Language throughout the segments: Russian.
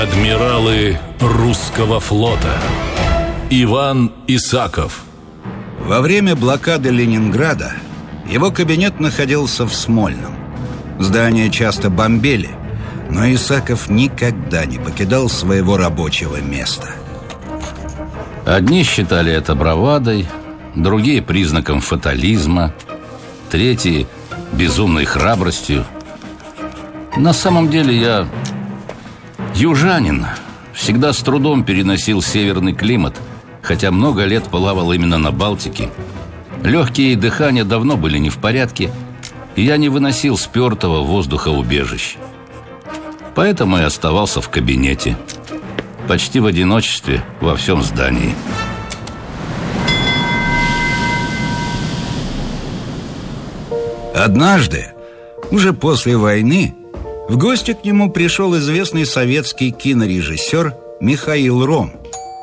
Адмиралы русского флота. Иван Исаков. Во время блокады Ленинграда его кабинет находился в Смольном. Здание часто бомбили, но Исаков никогда не покидал своего рабочего места. Одни считали это бравадой, другие признаком фатализма, третьи безумной храбростью. На самом деле я южанин, всегда с трудом переносил северный климат, хотя много лет плавал именно на Балтике. Легкие и дыхание давно были не в порядке, и я не выносил спертого воздуха убежищ. Поэтому и оставался в кабинете, почти в одиночестве во всем здании. Однажды, уже после войны, в гости к нему пришел известный советский кинорежиссер Михаил Ром.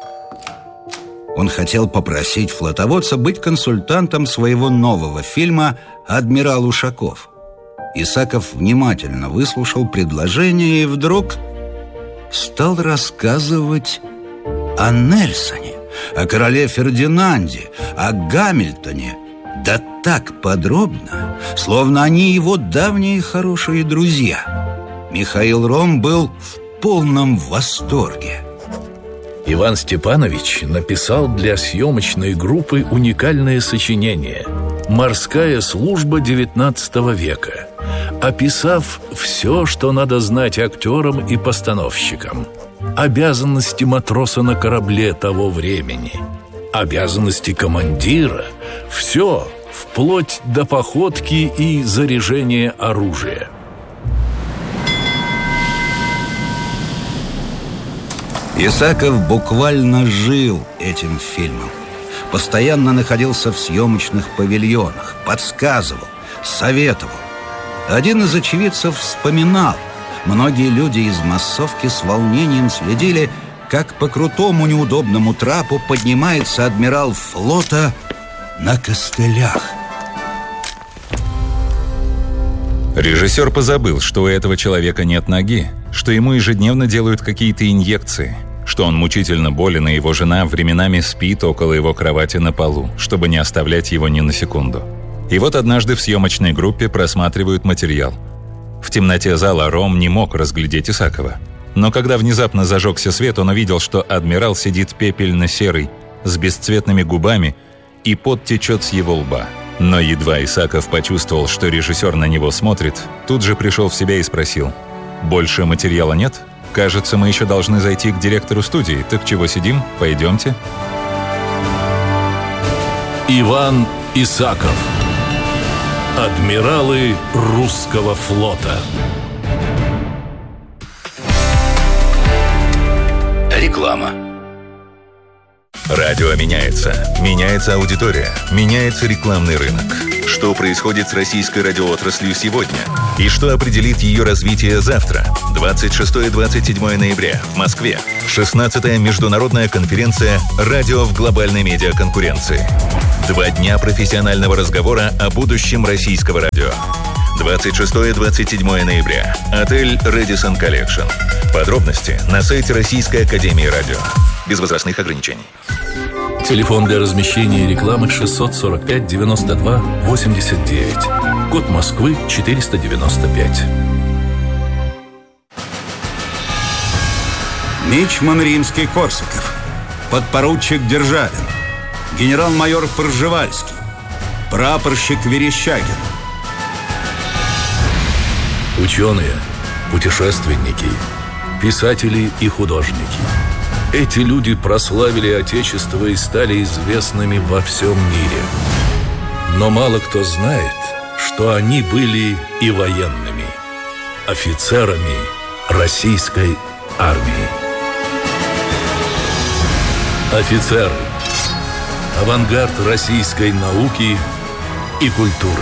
Он хотел попросить флотоводца быть консультантом своего нового фильма «Адмирал Ушаков». Исаков внимательно выслушал предложение и вдруг стал рассказывать о Нельсоне, о короле Фердинанде, о Гамильтоне. Да так подробно, словно они его давние хорошие друзья. Михаил Ром был в полном восторге. Иван Степанович написал для съемочной группы уникальное сочинение «Морская служба XIX века», описав все, что надо знать актерам и постановщикам. Обязанности матроса на корабле того времени, обязанности командира, все, вплоть до походки и заряжения оружия. Исаков буквально жил этим фильмом. Постоянно находился в съемочных павильонах, подсказывал, советовал. Один из очевидцев вспоминал: многие люди из массовки с волнением следили, как по крутому неудобному трапу поднимается адмирал флота на костылях. Режиссер позабыл, что у этого человека нет ноги, что ему ежедневно делают какие-то инъекции, что он мучительно болен, и его жена временами спит около его кровати на полу, чтобы не оставлять его ни на секунду. И вот однажды в съемочной группе просматривают материал. В темноте зала Ром не мог разглядеть Исакова. Но когда внезапно зажегся свет, он увидел, что адмирал сидит пепельно-серый, с бесцветными губами, и пот течет с его лба. Но едва Исаков почувствовал, что режиссер на него смотрит, тут же пришел в себя и спросил: «Больше материала нет? Кажется, мы еще должны зайти к директору студии. Так чего сидим? Пойдемте». Иван Исаков. Адмиралы русского флота. Реклама. Радио меняется. Меняется аудитория. Меняется рекламный рынок. Что происходит с российской радиоотраслью сегодня? И что определит ее развитие завтра? 26-27 ноября в Москве. 16-я международная конференция «Радио в глобальной медиаконкуренции». 2 дня профессионального разговора о будущем российского радио. 26-27 ноября. Отель Radisson Collection. Подробности на сайте Российской академии радио. Без возрастных ограничений. Телефон для размещения рекламы 645 92 89. Код Москвы 495. Мичман Римский-Корсаков, подпоручик Державин, генерал-майор Пржевальский, прапорщик Верещагин. Ученые, путешественники, писатели и художники. Эти люди прославили Отечество и стали известными во всем мире. Но мало кто знает, что они были и военными, офицерами российской армии. Офицеры – авангард российской науки и культуры.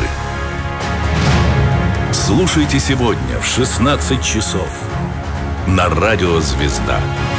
Слушайте сегодня в 16 часов на радио «Звезда».